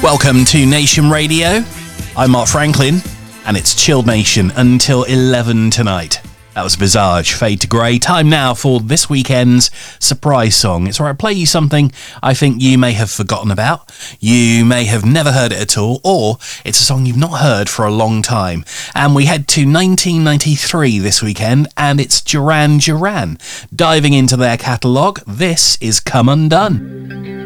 Welcome to Nation Radio. I'm Mark Franklin, and it's Chilled Nation until 11 tonight. That was Visage, Fade to Grey. Time now for this weekend's surprise song. It's where I play you something I think you may have forgotten about, you may have never heard it at all, or it's a song you've not heard for a long time. And we head to 1993 this weekend, and it's Duran Duran. Diving into their catalogue, this is Come Undone.